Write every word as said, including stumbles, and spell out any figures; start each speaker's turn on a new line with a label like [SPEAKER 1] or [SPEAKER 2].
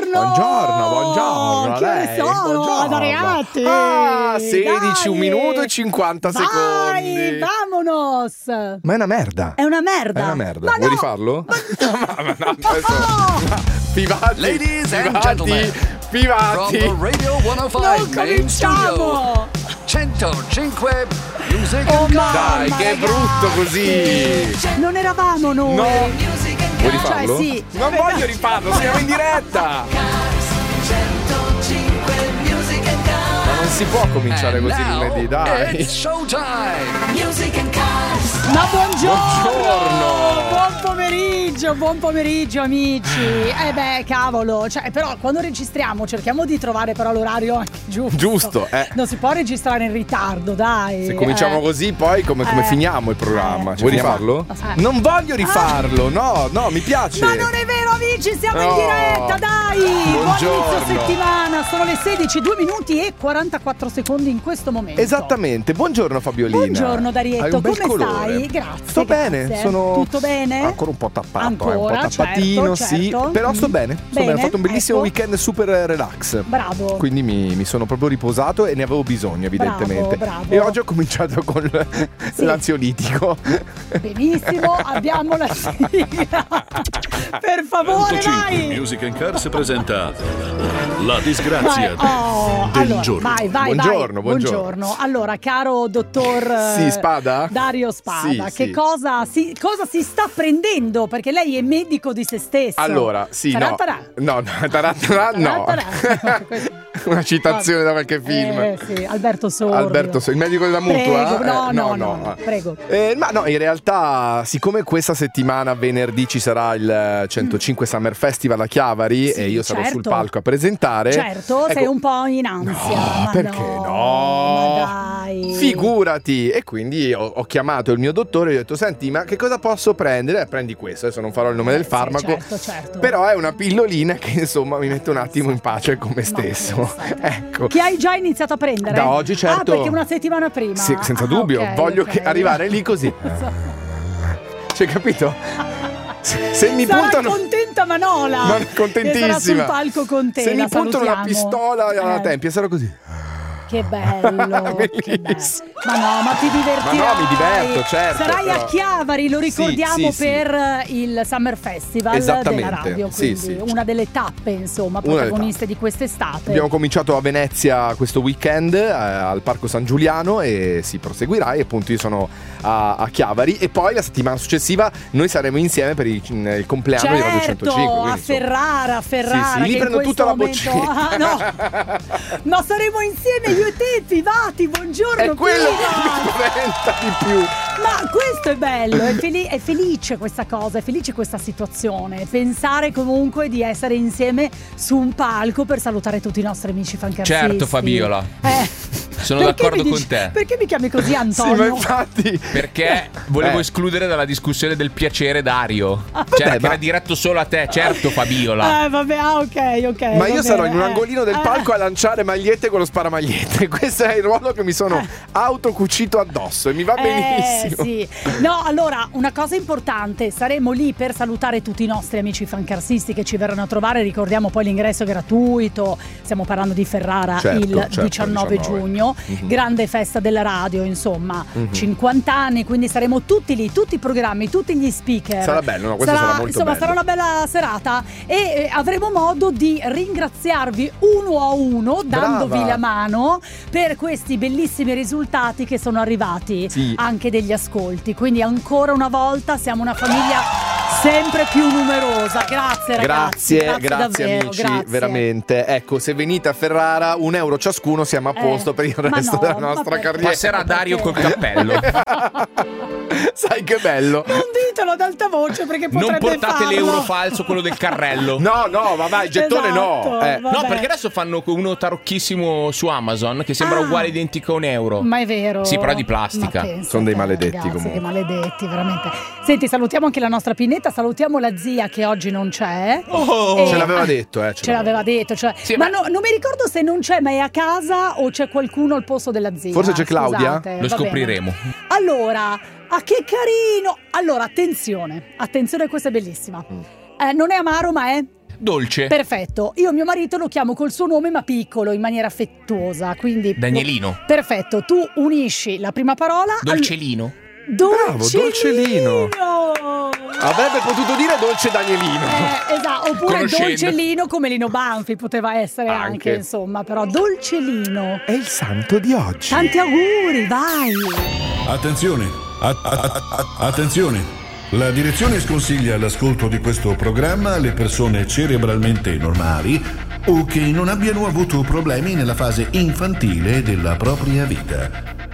[SPEAKER 1] Buongiorno, buongiorno.
[SPEAKER 2] Che ore
[SPEAKER 1] lei.
[SPEAKER 2] sono?
[SPEAKER 1] Buongiorno.
[SPEAKER 2] Ad Ariati.
[SPEAKER 1] Ah, sedici, un
[SPEAKER 2] Dai.
[SPEAKER 1] minuto e cinquanta
[SPEAKER 2] Vai,
[SPEAKER 1] secondi.
[SPEAKER 2] vamonos.
[SPEAKER 1] Ma è una merda.
[SPEAKER 2] È una merda.
[SPEAKER 1] È una merda.
[SPEAKER 2] Ma
[SPEAKER 1] Vuoi
[SPEAKER 2] no.
[SPEAKER 1] rifarlo?
[SPEAKER 2] Ma...
[SPEAKER 1] ma, ma no, adesso... Pivati,
[SPEAKER 3] Ladies and
[SPEAKER 1] pivati,
[SPEAKER 3] gentlemen,
[SPEAKER 1] pivati.
[SPEAKER 3] from the Radio centocinque
[SPEAKER 2] Non
[SPEAKER 3] main studio,
[SPEAKER 2] cominciamo.
[SPEAKER 3] centocinque Music
[SPEAKER 2] Oh,
[SPEAKER 3] and
[SPEAKER 2] mamma,
[SPEAKER 1] Dai, che è
[SPEAKER 2] ragazzi.
[SPEAKER 1] brutto così.
[SPEAKER 2] Non eravamo noi.
[SPEAKER 1] No. Vuoi rifarlo?
[SPEAKER 2] Cioè, sì.
[SPEAKER 1] Non voglio rifarlo, siamo in diretta. Ma non si può cominciare
[SPEAKER 3] And
[SPEAKER 1] così
[SPEAKER 3] now,
[SPEAKER 1] lunedì, dai.
[SPEAKER 3] it's showtime.
[SPEAKER 2] Ma buongiorno.
[SPEAKER 1] Buongiorno.
[SPEAKER 2] Buon pomeriggio, buon pomeriggio amici. Eh beh, cavolo, cioè però quando registriamo cerchiamo di trovare però l'orario anche giusto.
[SPEAKER 1] Giusto, eh.
[SPEAKER 2] Non si può registrare in ritardo, dai.
[SPEAKER 1] Se cominciamo
[SPEAKER 2] eh.
[SPEAKER 1] così, poi come, come
[SPEAKER 2] Eh.
[SPEAKER 1] finiamo il programma?
[SPEAKER 2] Eh.
[SPEAKER 1] Vuoi
[SPEAKER 2] Finiamo-
[SPEAKER 1] rifarlo?
[SPEAKER 2] Eh.
[SPEAKER 1] Non voglio rifarlo, no, no, mi piace.
[SPEAKER 2] Ma non è vero amici, siamo in
[SPEAKER 1] No.
[SPEAKER 2] diretta, dai!
[SPEAKER 1] Buongiorno.
[SPEAKER 2] Buon inizio settimana, sono le sedici, due minuti e quarantaquattro secondi in questo momento.
[SPEAKER 1] Esattamente, buongiorno Fabiolina.
[SPEAKER 2] Buongiorno Darietto,
[SPEAKER 1] Hai un bel
[SPEAKER 2] come
[SPEAKER 1] colore.
[SPEAKER 2] stai? Grazie.
[SPEAKER 1] Sto bene,
[SPEAKER 2] grazie.
[SPEAKER 1] sono
[SPEAKER 2] Tutto bene?
[SPEAKER 1] ancora un po' tappato,
[SPEAKER 2] Ancora,
[SPEAKER 1] eh, un po' tappatino,
[SPEAKER 2] certo,
[SPEAKER 1] sì,
[SPEAKER 2] certo.
[SPEAKER 1] però sto
[SPEAKER 2] Mm.
[SPEAKER 1] bene, sto
[SPEAKER 2] Bene,
[SPEAKER 1] bene, ho fatto un bellissimo
[SPEAKER 2] ecco.
[SPEAKER 1] weekend super relax.
[SPEAKER 2] Bravo.
[SPEAKER 1] Quindi mi, mi sono proprio riposato e ne avevo bisogno, evidentemente.
[SPEAKER 2] Bravo, bravo.
[SPEAKER 1] E oggi ho cominciato con
[SPEAKER 2] Sì.
[SPEAKER 1] l'ansiolitico.
[SPEAKER 2] Benissimo, abbiamo la sigla. Per favore, vai!
[SPEAKER 4] Music and Cars presenta La disgrazia
[SPEAKER 2] Vai, oh,
[SPEAKER 4] del
[SPEAKER 2] allora,
[SPEAKER 4] giorno.
[SPEAKER 2] vai, vai,
[SPEAKER 1] Buongiorno,
[SPEAKER 2] vai.
[SPEAKER 1] buongiorno.
[SPEAKER 2] Allora, caro dottor eh,
[SPEAKER 1] Sì, Spada?
[SPEAKER 2] Dario Spada,
[SPEAKER 1] Sì,
[SPEAKER 2] che
[SPEAKER 1] sì.
[SPEAKER 2] Cosa, si, cosa si sta prendendo? Perché lei è medico di se stesso.
[SPEAKER 1] Allora, sì, no.
[SPEAKER 2] Tarattarà.
[SPEAKER 1] No, no, tarattarà, no.
[SPEAKER 2] Tarattarà.
[SPEAKER 1] Una citazione da qualche film.
[SPEAKER 2] Eh, sì, Alberto Sordi.
[SPEAKER 1] Alberto, il medico della mutua?
[SPEAKER 2] Prego, no,
[SPEAKER 1] Eh,
[SPEAKER 2] no, no, no, prego.
[SPEAKER 1] Eh, ma no, in realtà, siccome questa settimana, venerdì, ci sarà il centocinque Summer Festival a Chiavari
[SPEAKER 2] Sì,
[SPEAKER 1] e io sarò
[SPEAKER 2] certo.
[SPEAKER 1] sul palco a presentare.
[SPEAKER 2] Certo, sei
[SPEAKER 1] ecco,
[SPEAKER 2] un po' in ansia.
[SPEAKER 1] No,
[SPEAKER 2] ma
[SPEAKER 1] perché
[SPEAKER 2] no?
[SPEAKER 1] no?
[SPEAKER 2] Ma dai.
[SPEAKER 1] Figurati! E quindi ho, ho chiamato il mio dottore e gli ho detto: senti, ma che cosa posso prendere? Eh, prendi questo, adesso non farò il nome
[SPEAKER 2] Eh,
[SPEAKER 1] del
[SPEAKER 2] sì,
[SPEAKER 1] farmaco.
[SPEAKER 2] certo, certo.
[SPEAKER 1] Però è una pillolina che insomma mi mette un attimo in pace con me
[SPEAKER 2] Ma
[SPEAKER 1] stesso.
[SPEAKER 2] pensate.
[SPEAKER 1] Ecco.
[SPEAKER 2] Che hai già iniziato a prendere?
[SPEAKER 1] Da oggi, certo.
[SPEAKER 2] Ah, perché una settimana prima.
[SPEAKER 1] Sì, senza
[SPEAKER 2] Ah,
[SPEAKER 1] dubbio,
[SPEAKER 2] ok,
[SPEAKER 1] voglio
[SPEAKER 2] ok.
[SPEAKER 1] che arrivare lì così. Cioè, capito? Se, se mi
[SPEAKER 2] Sarà
[SPEAKER 1] puntano
[SPEAKER 2] contenta Manola.
[SPEAKER 1] Ma
[SPEAKER 2] Che sarà
[SPEAKER 1] contentissima.
[SPEAKER 2] sul palco con te.
[SPEAKER 1] Se
[SPEAKER 2] la
[SPEAKER 1] mi puntano una
[SPEAKER 2] salutiamo.
[SPEAKER 1] pistola alla
[SPEAKER 2] Eh,
[SPEAKER 1] tempia, sarò così.
[SPEAKER 2] Che bello, che bello.
[SPEAKER 1] Bellissimo.
[SPEAKER 2] Ma no, ma ti divertirai.
[SPEAKER 1] Ma no, mi diverto, certo,
[SPEAKER 2] Sarai
[SPEAKER 1] però-
[SPEAKER 2] a Chiavari, lo ricordiamo
[SPEAKER 1] Sì, sì,
[SPEAKER 2] per il Summer Festival
[SPEAKER 1] Esattamente,
[SPEAKER 2] della radio,
[SPEAKER 1] sì,
[SPEAKER 2] quindi
[SPEAKER 1] sì.
[SPEAKER 2] una delle tappe, insomma,
[SPEAKER 1] Una delle
[SPEAKER 2] protagoniste di quest'estate.
[SPEAKER 1] Abbiamo cominciato a Venezia questo weekend eh, al Parco San Giuliano e si proseguirà e appunto io sono a, a Chiavari e poi la settimana successiva noi saremo insieme per il, il compleanno di Radio
[SPEAKER 2] Certo,
[SPEAKER 1] centocinque.
[SPEAKER 2] a
[SPEAKER 1] quindi, insomma.
[SPEAKER 2] Ferrara, a Ferrara.
[SPEAKER 1] Sì, sì, lì
[SPEAKER 2] che in
[SPEAKER 1] prendo
[SPEAKER 2] questo
[SPEAKER 1] tutta la
[SPEAKER 2] momento-
[SPEAKER 1] boccetta.
[SPEAKER 2] Ah, no. Ma saremo insieme io e te, Pivati, buongiorno.
[SPEAKER 1] È quello
[SPEAKER 2] Piva.
[SPEAKER 1] che mi spaventa di più.
[SPEAKER 2] Ma questo è bello, è, fel- è felice questa cosa, è felice questa situazione. Pensare comunque di essere insieme su un palco per salutare tutti i nostri amici fancarsisti.
[SPEAKER 5] Certo, Fabiola.
[SPEAKER 2] Eh.
[SPEAKER 5] Sono
[SPEAKER 2] Perché
[SPEAKER 5] d'accordo
[SPEAKER 2] mi
[SPEAKER 5] con
[SPEAKER 2] dici-
[SPEAKER 5] te.
[SPEAKER 2] Perché mi chiami così
[SPEAKER 1] Sì,
[SPEAKER 2] Antonio?
[SPEAKER 1] ma infatti.
[SPEAKER 5] Perché volevo
[SPEAKER 1] Eh.
[SPEAKER 5] escludere dalla discussione del piacere Dario. Cioè,
[SPEAKER 1] Vabbè,
[SPEAKER 5] che
[SPEAKER 1] ma-
[SPEAKER 5] era diretto solo a te, certo, Fabiola.
[SPEAKER 2] Eh vabbè, ah, ok, ok.
[SPEAKER 1] Ma
[SPEAKER 2] va
[SPEAKER 1] io sarò
[SPEAKER 2] bene,
[SPEAKER 1] in un
[SPEAKER 2] eh.
[SPEAKER 1] angolino del
[SPEAKER 2] Eh.
[SPEAKER 1] palco a lanciare magliette con lo sparamagliette. Questo è il ruolo che mi sono autocucito addosso e mi va benissimo.
[SPEAKER 2] Eh, sì. No, allora, una cosa importante, saremo lì per salutare tutti i nostri amici fancarsisti che ci verranno a trovare, ricordiamo poi l'ingresso è gratuito, stiamo parlando di Ferrara
[SPEAKER 1] Certo,
[SPEAKER 2] il
[SPEAKER 1] certo,
[SPEAKER 2] diciannove
[SPEAKER 1] diciannove.
[SPEAKER 2] giugno,
[SPEAKER 1] Mhm.
[SPEAKER 2] grande festa della radio, insomma,
[SPEAKER 1] Mhm.
[SPEAKER 2] cinquanta anni, quindi saremo tutti lì, tutti i programmi, tutti gli speaker.
[SPEAKER 1] Sarà bello, no? Questo sarà molto
[SPEAKER 2] insomma,
[SPEAKER 1] bello.
[SPEAKER 2] sarà una bella serata e eh, avremo modo di ringraziarvi uno a uno, dandovi
[SPEAKER 1] Brava.
[SPEAKER 2] la mano per questi bellissimi risultati che sono arrivati
[SPEAKER 1] Sì.
[SPEAKER 2] anche degli ascolti. Quindi ancora una volta siamo una famiglia sempre più numerosa. Grazie ragazzi.
[SPEAKER 1] Grazie, grazie,
[SPEAKER 2] davvero,
[SPEAKER 1] amici,
[SPEAKER 2] grazie.
[SPEAKER 1] veramente. Ecco, se venite a Ferrara, un euro ciascuno, siamo a posto
[SPEAKER 2] Eh,
[SPEAKER 1] per il
[SPEAKER 2] ma
[SPEAKER 1] resto
[SPEAKER 2] no,
[SPEAKER 1] della
[SPEAKER 2] ma
[SPEAKER 1] nostra
[SPEAKER 2] perché?
[SPEAKER 1] carriera.
[SPEAKER 5] Passerà Dario col cappello.
[SPEAKER 1] Sai che bello.
[SPEAKER 2] Non ditelo ad alta voce perché potrebbe
[SPEAKER 5] Non portate
[SPEAKER 2] farlo.
[SPEAKER 5] l'euro falso, quello del carrello.
[SPEAKER 1] No, no, ma vai, gettone
[SPEAKER 2] Esatto,
[SPEAKER 1] no. Eh.
[SPEAKER 2] vabbè.
[SPEAKER 5] No, perché adesso fanno uno tarocchissimo su Amazon che sembra
[SPEAKER 2] Ah.
[SPEAKER 5] uguale identico a un euro.
[SPEAKER 2] Ma è vero.
[SPEAKER 5] Sì, però di plastica.
[SPEAKER 2] Ma pensa
[SPEAKER 1] Sono dei
[SPEAKER 2] te,
[SPEAKER 1] maledetti,
[SPEAKER 2] ragazzi,
[SPEAKER 1] comunque.
[SPEAKER 2] Che maledetti, veramente. Senti, salutiamo anche la nostra Pinetta, salutiamo la zia che oggi non c'è.
[SPEAKER 5] Oh,
[SPEAKER 2] E-
[SPEAKER 1] Ce l'aveva detto, eh.
[SPEAKER 2] Ce l'aveva detto, cioè,
[SPEAKER 5] Sì,
[SPEAKER 2] ma,
[SPEAKER 5] ma-
[SPEAKER 2] no- non mi ricordo se non c'è, ma è a casa o c'è qualcuno al posto della zia.
[SPEAKER 1] Forse c'è Claudia?
[SPEAKER 2] Scusate,
[SPEAKER 5] Lo
[SPEAKER 2] va bene.
[SPEAKER 5] scopriremo.
[SPEAKER 2] Allora, ah che carino! Allora, attenzione, attenzione, questa è bellissima.
[SPEAKER 1] Mm.
[SPEAKER 2] Eh, non è amaro, ma è
[SPEAKER 5] Dolce.
[SPEAKER 2] Perfetto. Io mio marito lo chiamo col suo nome ma piccolo, in maniera affettuosa, quindi
[SPEAKER 5] Danielino.
[SPEAKER 2] Perfetto, tu unisci la prima parola
[SPEAKER 5] Dolcelino.
[SPEAKER 2] al... Dolcelino.
[SPEAKER 1] Dolcelino. Avrebbe potuto dire dolce Danielino.
[SPEAKER 2] Eh, esatto, oppure
[SPEAKER 5] Conoscendo.
[SPEAKER 2] Dolcelino come Lino Banfi poteva essere anche,
[SPEAKER 1] Anche.
[SPEAKER 2] insomma, però Dolcelino.
[SPEAKER 1] È il santo di oggi.
[SPEAKER 2] Tanti auguri, vai.
[SPEAKER 6] Attenzione, a- a- a- a- attenzione. La direzione sconsiglia l'ascolto di questo programma alle persone cerebralmente normali o che non abbiano avuto problemi nella fase infantile della propria vita.